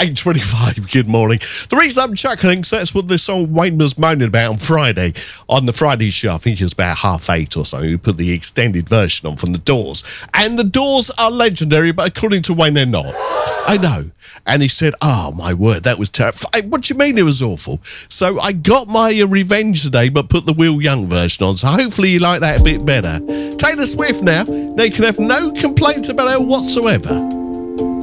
8:25, good morning. The reason I'm chuckling is that's what this old Wayne was moaning about on Friday, on the Friday show. I think it was about 8:30 or something. We put the extended version on from the Doors. And the Doors are legendary, but according to Wayne, they're not. I know. And he said, oh, my word, that was terrible. What do you mean it was awful? So I got my revenge today, but put the Will Young version on. So hopefully you like that a bit better. Taylor Swift now. They can have no complaints about her whatsoever.